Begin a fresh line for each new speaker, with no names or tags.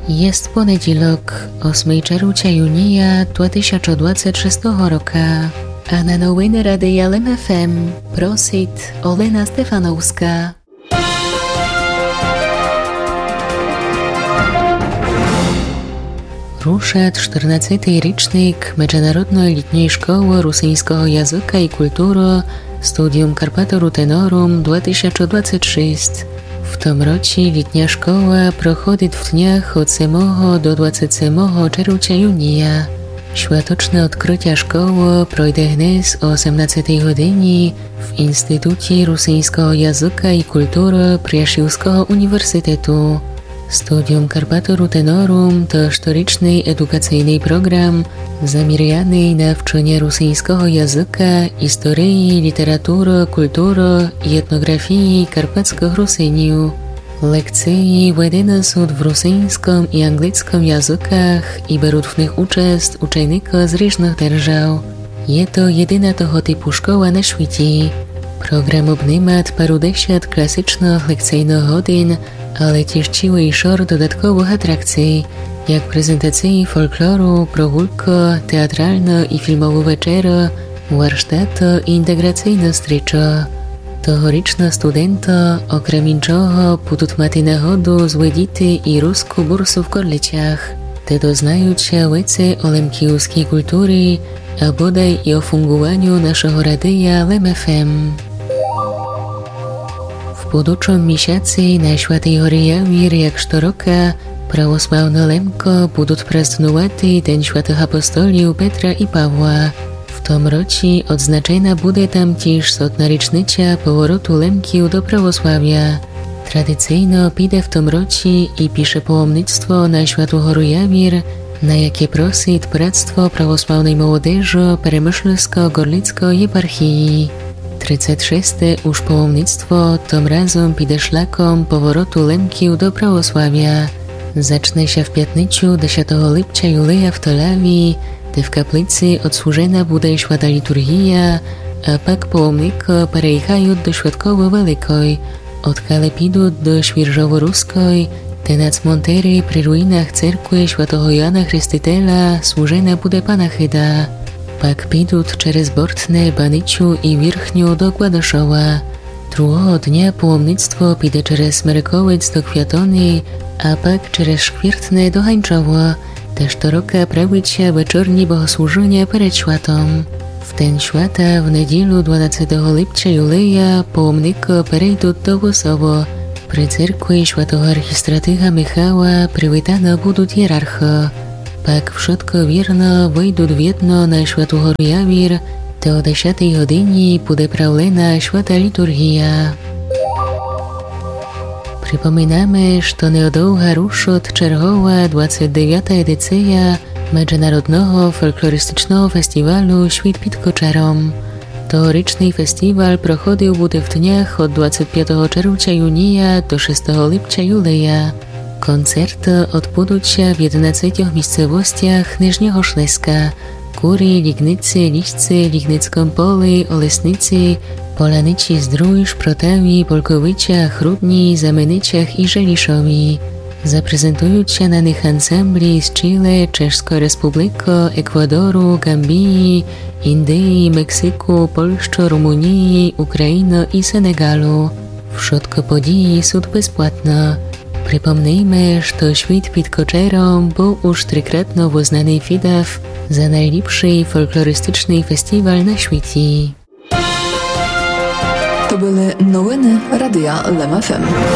Jest poniedziałek, 8 czerwca junia 2026 roku, a na nowiny Radia LEM FM prosi Olena Stefanowska. Rusza 14. rocznik Międzynarodnej Letniej Szkoły Rosyjskiego Języka i Kultury Studium Carpathorus Tenorum 2026. W tym roku letnia szkoła prochodzi w dniach od 7 do 27 czerwca junia. Światoczne odkrycie szkoły projdzie dnes o 18 godzinie w Instytucie Rosyjskiego Języka i Kultury Przyjaciółskiego Uniwersytetu. Studium Carpathorus Tenorum to historyczny edukacyjny program zamierzony na wczenie rosyjskiego języka, historii, literatury, kultury i etnografii karpackich Rosjanów. Lekcje wydane są w rosyjskim i angielskim językach i biorą w nich uczest uczenicy z różnych держав. Jest to jedyna tego typu szkoła na świecie. Program obejmuje parudziesiąt klasycznych lekcyjnych godzin, ale też cały szereg dodatkowych atrakcji, jak prezentacje folkloru, progrulka, teatralne i filmowe wieczery, warsztaty i integracyjne strycze. Tegoroczne studenty, okrem innego, będą mieć nagrodę z wizyty i ruską bursę w kolleciach. Te doznają się wiedzy o lemkijskiej kultury, a bodaj i o fungowaniu naszego radia LEM FM. W budżym miesiącu na Świętej Gory Jawir, jak co roku, prawosławne Lemko będą praznować Dzień Świętych Apostoliów Petra i Pawła. W tym roku odznaczona będzie tam też 100. rocznica powrotu Lemkiów do prawosławia. Tradycyjnie pójdzie w tym roku i pisze połomnictwo na Świętą Gorę Jawir, na jakie prosi Bractwo Prawosławnej Młodzieży Peremyślsko-Gorlickiej Eparchii. 36. już połomnictwo tym razem pójdzie szlakom powrotu Lemkiów do prawosławia. Zacznie się w piątnicę 10 lipca Juleja w Telawi, gdzie w kaplicy odsłużena będzie święta liturgia, a pak połomniki przejechają do Świadkowej Wielkiej, odkale pójdą do Świerżowo-Ruskiej, gdzie na cmentarzu przy ruinach cerkwi świętego Jana Chrzciciela służena będzie panachyda. Pak pójdą przez Bortne, Baniczu i Wierchniu do Gładyszowa. Drugiego dnia połomnictwo pójdzie przez Smerykowiec do Kwiatony, a pak przez Szkwiertne do Hańczowa, też to roku prawić się wieczornie bogosłużenia przed światą. W ten świata w niedzielę 12 lipca Juleja połomniki przejdą do Łosowo. Przy cerkwi świętego archistratycha Michała przywitane będą hierarchy. Pak wszystko wierno wejdą w jedno na Świętą Gorę Jawir, to o 10 godzinie będzie prawlena święta liturgia. Przypominamy, że niedługo ruszy czerwowa 29. edycja Międzynarodnego Folklorystycznego Festiwalu Świt pod Koczarą. Tegoroczny festiwal prochodził będzie w dniach od 25 czerwca junia do 6 lipca juleja. Koncerty odbędą się w 11 miejscowościach Niżniego Śląska: Góry, Lignicy, Liszcy, Lignickim Pole, Olesnicy, Polanyci, Zdrój, Szprotawi, Polkowicia, Chrudni, Zamynyciach i Żeliszowi. Zaprezentują się na nich ansambli z Chile, Czeskiej Republiki, Ekwadoru, Gambii, Indii, Meksyku, Polski, Rumunii, Ukrainy i Senegalu. Wszystkie podії są bezpłatne. Przypomnijmy, że Świt pod Koczarą był już trójkrotnie uznany FIDAF za najlepszy folklorystyczny festiwal na świecie.
To były nowiny Radia LEM FM.